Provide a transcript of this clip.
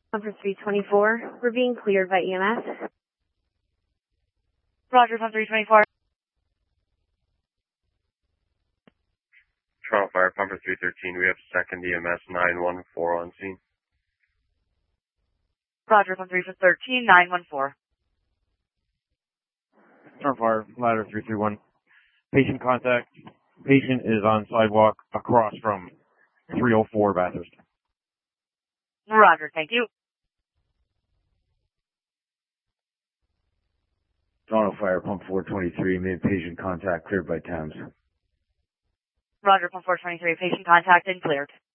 Pumper 324, we're being cleared by EMS. Roger, Pump 324. Toronto Fire, Pumper 313, we have second EMS 914 on scene. Roger, Pump 313, 914. Toronto Fire, ladder 331. Patient contact. Patient is on sidewalk across from 304 Bathurst. Roger, thank you. Toronto Fire, Pump 423, made patient contact cleared by Thames. Roger, Pump 423, patient contact and cleared.